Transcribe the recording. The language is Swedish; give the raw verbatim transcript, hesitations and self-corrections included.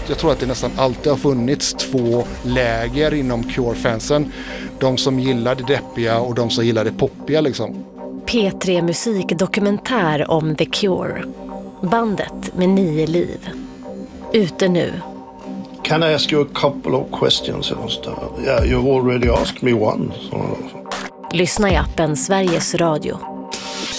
jag tror att det nästan alltid har funnits två läger inom Cure-fansen. De som gillar det deppiga och de som gillar det poppiga liksom. P tre musikdokumentär om The Cure. Bandet med nio liv. Ute nu. Can I ask you a couple of questions? Yeah, you've already asked me one. So. Lyssna i appen Sveriges Radio.